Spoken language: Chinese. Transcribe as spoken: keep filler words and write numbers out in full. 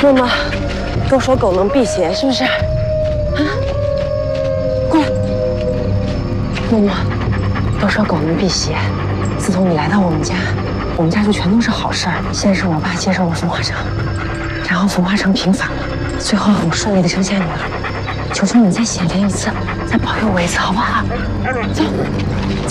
默默，都说狗能辟邪，是不是？啊，过来。默默，都说狗能辟邪。自从你来到我们家，我们家就全都是好事儿。先是我爸接受了冯化成，然后冯化成平反了，最后我顺利的生下你了。求求你再显灵一次，再保佑我一次，好不好？走。